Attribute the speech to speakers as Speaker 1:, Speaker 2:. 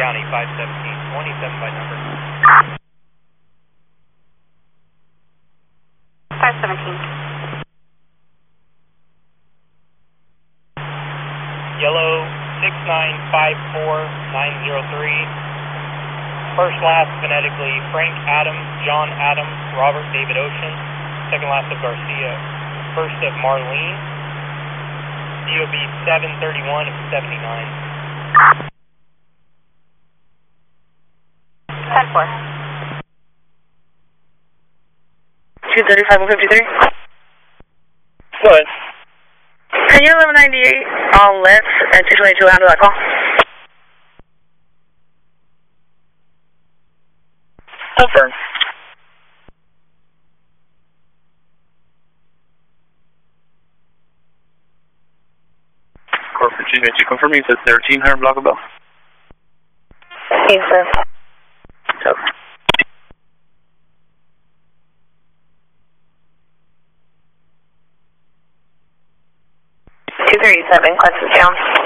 Speaker 1: County 517, 27 by number.
Speaker 2: 517.
Speaker 1: Yellow 6954903. First last phonetically Frank Adams, John Adams, Robert David Ocean. Second last of Garcia. First of Marlene. DOB 731 of 79.
Speaker 2: 10-4.
Speaker 3: 235 and 53.
Speaker 1: Go ahead.
Speaker 3: Can you 1198 on left at 222 handle that call?
Speaker 1: Confirm.
Speaker 4: Corporate GHG confirming you said 1300 block of bell.
Speaker 3: Yes, sir.
Speaker 4: Yep.
Speaker 3: 237, classes down.